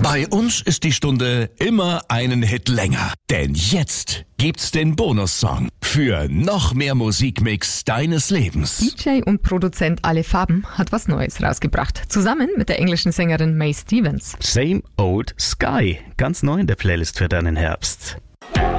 Bei uns ist die Stunde immer einen Hit länger. Denn jetzt gibt's den Bonussong für noch mehr Musikmix deines Lebens. DJ und Produzent Alle Farben hat was Neues rausgebracht. Zusammen mit der englischen Sängerin Mae Stevens. Same Old Sky. Ganz neu in der Playlist für deinen Herbst.